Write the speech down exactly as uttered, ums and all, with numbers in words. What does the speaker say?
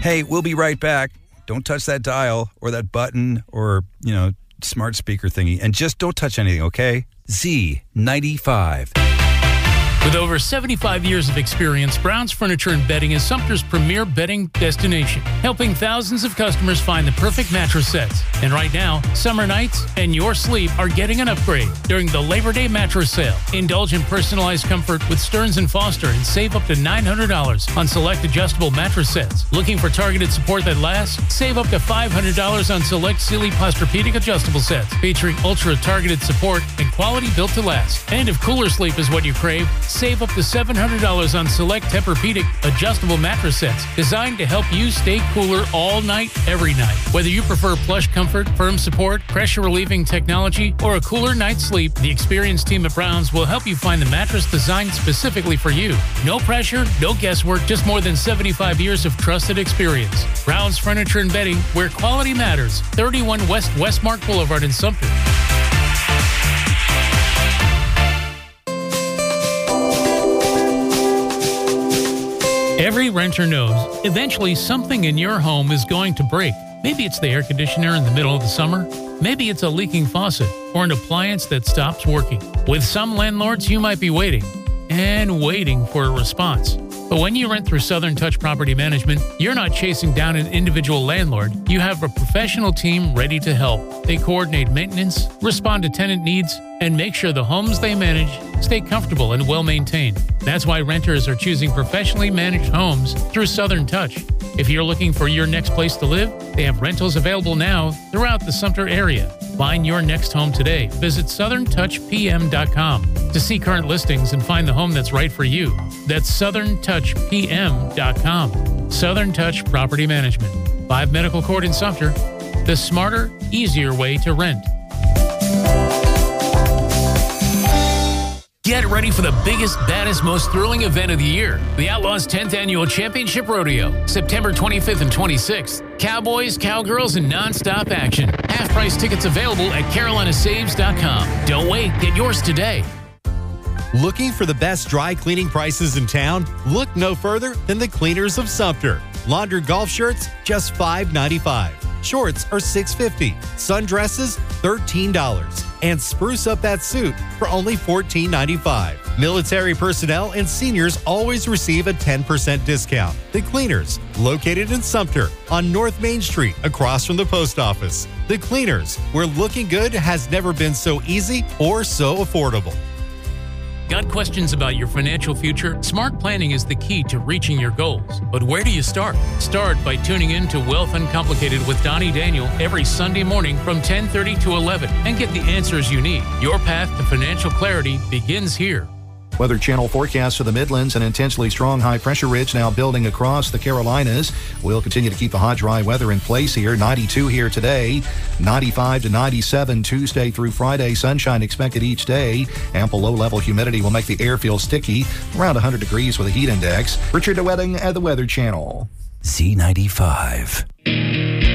Hey, we'll be right back. Don't touch that dial or that button or, you know, smart speaker thingy. And just don't touch anything, okay? Z ninety-five. With over seventy-five years of experience, Brown's Furniture and Bedding is Sumter's premier bedding destination, helping thousands of customers find the perfect mattress sets. And right now, Summer Nights and Your Sleep are getting an upgrade during the Labor Day mattress sale. Indulge in personalized comfort with Stearns and Foster and save up to nine hundred dollars on select adjustable mattress sets. Looking for targeted support that lasts? Save up to five hundred dollars on select Sealy Posturepedic adjustable sets, featuring ultra-targeted support and quality built to last. And if cooler sleep is what you crave, save up to seven hundred dollars on select Tempur-Pedic adjustable mattress sets designed to help you stay cooler all night, every night. Whether you prefer plush comfort, firm support, pressure-relieving technology, or a cooler night's sleep, the experienced team at Brown's will help you find the mattress designed specifically for you. No pressure, no guesswork, just more than seventy-five years of trusted experience. Brown's Furniture and Bedding, where quality matters. thirty-one West Westmark Boulevard in Sumter. Every renter knows eventually something in your home is going to break. Maybe it's the air conditioner in the middle of the summer. Maybe it's a leaking faucet or an appliance that stops working. With some landlords, you might be waiting and waiting for a response. But when you rent through Southern Touch Property Management, you're not chasing down an individual landlord. You have a professional team ready to help. They coordinate maintenance, respond to tenant needs, and make sure the homes they manage stay comfortable and well-maintained. That's why renters are choosing professionally managed homes through Southern Touch. If you're looking for your next place to live, they have rentals available now throughout the Sumter area. Find your next home today. Visit southern touch p m dot com to see current listings and find the home that's right for you. That's southern touch p m dot com. Southern Touch Property Management. five Medical Court in Sumter. The smarter, easier way to rent. Get ready for the biggest, baddest, most thrilling event of the year. The Outlaws' tenth Annual Championship Rodeo. September twenty-fifth and twenty-sixth. Cowboys, cowgirls, and non-stop action. Half-price tickets available at carolina saves dot com. Don't wait. Get yours today. Looking for the best dry cleaning prices in town? Look no further than the Cleaners of Sumter. Laundry golf shirts, just five ninety-five. Shorts are six fifty. Sundresses, thirteen dollars. And spruce up that suit for only fourteen ninety-five. Military personnel and seniors always receive a ten percent discount. The Cleaners, located in Sumter on North Main Street across from the post office. The Cleaners, where looking good has never been so easy or so affordable. Got questions about your financial future? Smart planning is the key to reaching your goals. But where do you start? Start by tuning in to Wealth Uncomplicated with Donnie Daniel every Sunday morning from ten thirty to eleven and get the answers you need. Your path to financial clarity begins here. Weather Channel forecast for the Midlands. An intensely strong high-pressure ridge now building across the Carolinas. We'll continue to keep the hot, dry weather in place here. ninety-two here today, ninety-five to ninety-seven Tuesday through Friday. Sunshine expected each day. Ample low-level humidity will make the air feel sticky. Around one hundred degrees with a heat index. Richard DeWetting at the Weather Channel. Z ninety-five.